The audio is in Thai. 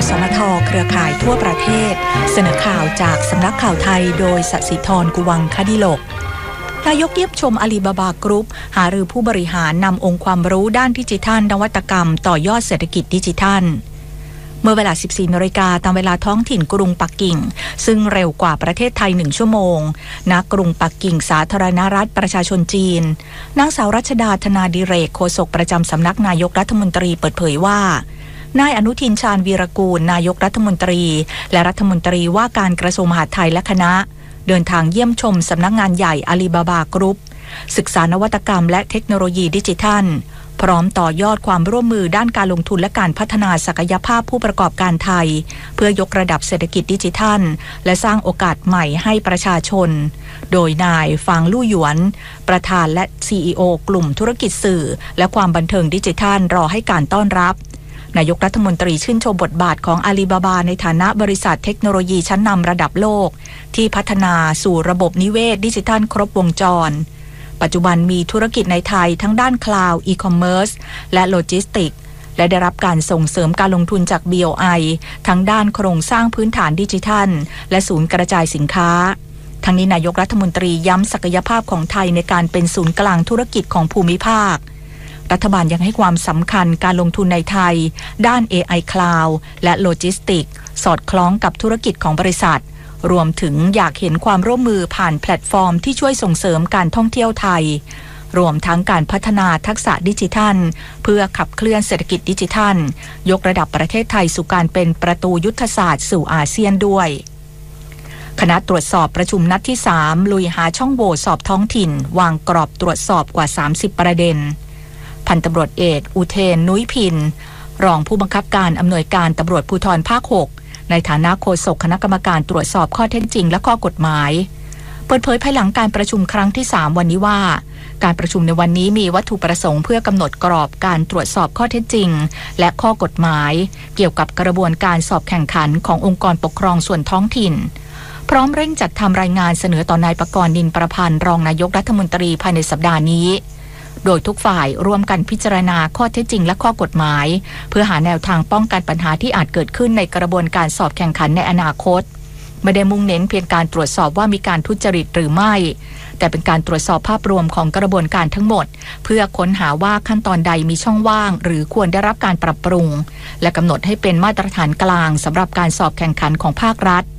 สมทเครือข่ายทั่วประเทศเสนอข่าวจากสำนักข่าวไทยโดยสศิธร กุวังคดิลกนายกเยี่ยมชมอาลีบาบากรุ๊ปหารือผู้บริหารนำองค์ความรู้ด้านดิจิทัลนวัตกรรมต่อยอดเศรษฐกิจดิจิทัลเมื่อเวลา 14 น.ตามเวลาท้องถิ่นกรุงปักกิ่งซึ่งเร็วกว่าประเทศไทย1 ชั่วโมงณกรุงปักกิ่งสาธารณรัฐประชาชนจีนนางสาวรัชดาธนาดิเรกโฆษกประจำสำนักนายกรัฐมนตรีเปิดเผยว่านายอนุทินชาญวีรกูลนายกรัฐมนตรีและรัฐมนตรีว่าการกระทรวงมหาดไทยและคณะเดินทางเยี่ยมชมสำนักงานใหญ่อาลีบาบากรุ๊ปศึกษานวัตกรรมและเทคโนโลยีดิจิทัลพร้อมต่อยอดความร่วมมือด้านการลงทุนและการพัฒนาศักยภาพผู้ประกอบการไทยเพื่อยกระดับเศรษฐกิจดิจิทัลและสร้างโอกาสใหม่ให้ประชาชนโดยนายฟางลู่หยวนประธานและ CEO กลุ่มธุรกิจสื่อและความบันเทิงดิจิทัลรอให้การต้อนรับนายกรัฐมนตรีชื่นชมบทบาทของอาลีบาบาในฐานะบริษัทเทคโนโลยีชั้นนำระดับโลกที่พัฒนาสู่ระบบนิเวศดิจิทัลครบวงจรปัจจุบันมีธุรกิจในไทยทั้งด้านคลาวด์อีคอมเมิร์ซและโลจิสติกและได้รับการส่งเสริมการลงทุนจาก BOI ทั้งด้านโครงสร้างพื้นฐานดิจิทัลและศูนย์กระจายสินค้าทั้งนี้นายกรัฐมนตรีย้ำศักยภาพของไทยในการเป็นศูนย์กลางธุรกิจของภูมิภาครัฐบาลยังให้ความสำคัญการลงทุนในไทยด้าน AI Cloud และโลจิสติกสอดคล้องกับธุรกิจของบริษัทรวมถึงอยากเห็นความร่วมมือผ่านแพลตฟอร์มที่ช่วยส่งเสริมการท่องเที่ยวไทยรวมทั้งการพัฒนาทักษะดิจิทัลเพื่อขับเคลื่อนเศรษฐกิจดิจิทัลยกระดับประเทศไทยสู่การเป็นประตูยุทธศาสตร์สู่อาเซียนด้วยคณะตรวจสอบประชุมนัดที่ 3 ลุยหาช่องโหว่สอบท้องถิ่นวางกรอบตรวจสอบกว่า30ประเด็นพันตำรวจเอกอุเทน นุ้ยพินรองผู้บังคับการอำนวยการตำรวจภูธรภาค 6ในฐานะโฆษกคณะกรรมการตรวจสอบข้อเท็จจริงและข้อกฎหมายเปิดเผยภายหลังการประชุมครั้งที่ 3 วันนี้ว่าการประชุมในวันนี้มีวัตถุประสงค์เพื่อกำหนดกรอบการตรวจสอบข้อเท็จจริงและข้อกฎหมายเกี่ยวกับกระบวนการสอบแข่งขันขององค์กรปกครองส่วนท้องถิ่นพร้อมเร่งจัดทำรายงานเสนอต่อนายปกรณ์ นินประพันธ์รองนายกรัฐมนตรีภายในสัปดาห์นี้โดยทุกฝ่ายร่วมกันพิจารณาข้อเท็จจริงและข้อกฎหมายเพื่อหาแนวทางป้องกันปัญหาที่อาจเกิดขึ้นในกระบวนการสอบแข่งขันในอนาคตไม่ได้มุ่งเน้นเพียงการตรวจสอบว่ามีการทุจริตหรือไม่แต่เป็นการตรวจสอบภาพรวมของกระบวนการทั้งหมดเพื่อค้นหาว่าขั้นตอนใดมีช่องว่างหรือควรได้รับการปรับปรุงและกำหนดให้เป็นมาตรฐานกลางสำหรับการสอบแข่งขันของภาครัฐ